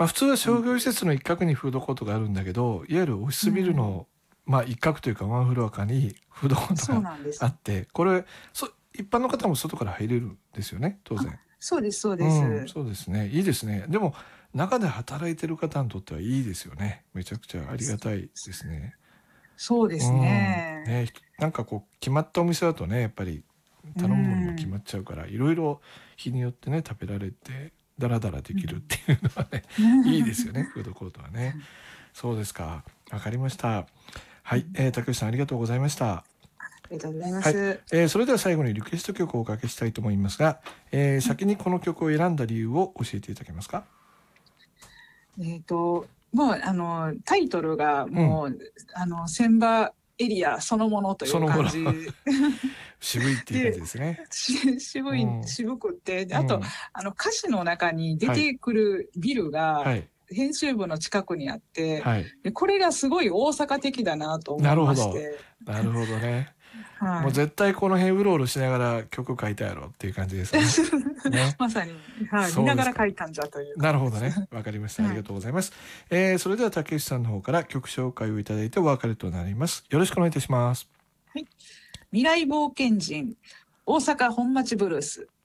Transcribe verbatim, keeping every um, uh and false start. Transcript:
まあ、普通は商業施設の一角にフードコートがあるんだけど、いわゆるオフィスビルの、まあ、一角というかワンフロアかにフードコートそうがなんです。 あって、これそ一般の方も外から入れるんですよね、当然。 そうです、そううです。 ん、そうですね。いいですね。でも、中で働いてる方にとってはいいですよね。めちゃくちゃありがたいですね。うそうですん。ね、 ね。 ひなんかこう、決まったお店だとね、やっぱりう頼むものも決ん。 まっちゃうから、いろいろ日によってね、食べられて、ダラダラできるっていうのはね、いいですよね、フードコートはね。そうですか。わかりました。はい。えー、竹内さんありがとうございました。 ありがとうございまはい。 す。 えー、それでは最後にリクエスト曲をおかけしたいと思いますが、えー、先にこの曲を選んだ理由を教えていただけますか？ えっと、もう、あの、タイトルがうん。 もう、あの、千葉エリアそのものというその頃感じ渋いっていう感じで、 ですね。 し渋い、 うん。 渋くって、であと、 うん。 あの、歌詞の中に出はい。 てくるビルが、 はい。 編集部の近くにあって、 はい。 で、これがすごい大阪的だなと思いなるほど。 まして、 なるほどね。もうはい。 絶対この辺うろうろしながら曲書いたやろっていう感じですよね。ね。 まさに、はい、見ながらそうですか。 書いたんじゃという感じです。 なるほどね。わかりました。ありはい。 がとうございます。えー、それでは竹内さんの方から曲紹介をいただいてお別れとなります。よろしくお願いいたします。 はい。未来冒険人、大阪本町ブルース。